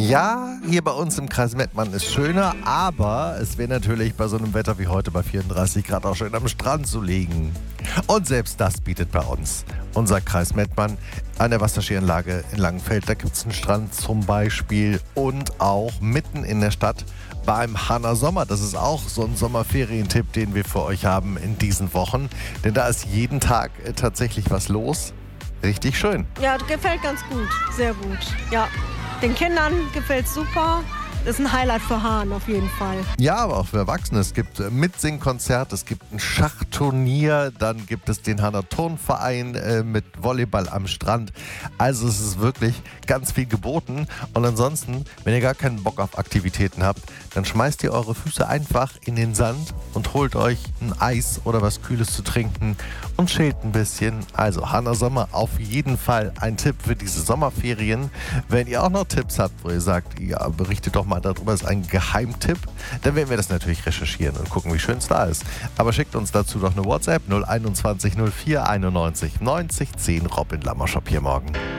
Ja, hier bei uns im Kreis Mettmann ist schöner, aber es wäre natürlich bei so einem Wetter wie heute bei 34 Grad auch schön am Strand zu liegen. Und selbst das bietet bei uns unser Kreis Mettmann an der Wasserskianlage in Langenfeld. Da gibt es einen Strand zum Beispiel und auch mitten in der Stadt beim Hanna Sommer. Das ist auch so ein Sommerferientipp, den wir für euch haben in diesen Wochen. Denn da ist jeden Tag tatsächlich was los. Richtig schön. Ja, gefällt ganz gut. Sehr gut. Ja, den Kindern gefällt super. Das ist ein Highlight für Hahn auf jeden Fall. Ja, aber auch für Erwachsene. Es gibt Mitsingkonzert, es gibt ein Schachturnier, dann gibt es den Hanna Turnverein mit Volleyball am Strand. Also es ist wirklich ganz viel geboten. Und ansonsten, wenn ihr gar keinen Bock auf Aktivitäten habt, dann schmeißt ihr eure Füße einfach in den Sand und holt euch ein Eis oder was Kühles zu trinken und chillt ein bisschen. Also Hanna Sommer auf jeden Fall ein Tipp für diese Sommerferien. Wenn ihr auch noch Tipps habt, wo ihr sagt, ja, berichtet doch mal darüber, ist ein Geheimtipp, dann werden wir das natürlich recherchieren und gucken, wie schön es da ist. Aber schickt uns dazu doch eine WhatsApp 021 04 91 90 10. Robin Lammershop hier morgen.